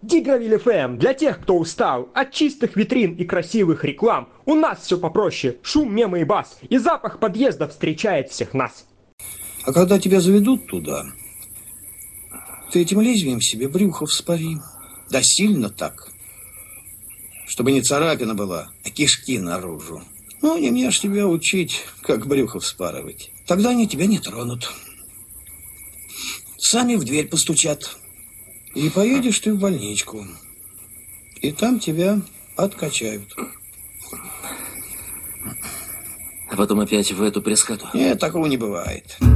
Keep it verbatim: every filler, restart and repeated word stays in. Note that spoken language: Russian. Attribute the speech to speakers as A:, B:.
A: Дигравиль эф эм для тех, кто устал от чистых витрин и красивых реклам. У нас все попроще. Шум, мемы и бас. И запах подъезда встречает всех нас.
B: А когда тебя заведут туда, ты этим лезвием себе брюхо вспори. Да сильно так, чтобы не царапина была, а кишки наружу. Ну, не мне ж тебя учить, как брюхо вспарывать. Тогда они тебя не тронут. Сами в дверь постучат. И поедешь ты в больничку. И там тебя откачают.
C: А потом опять в эту пресс-хату?
B: Нет, такого не бывает.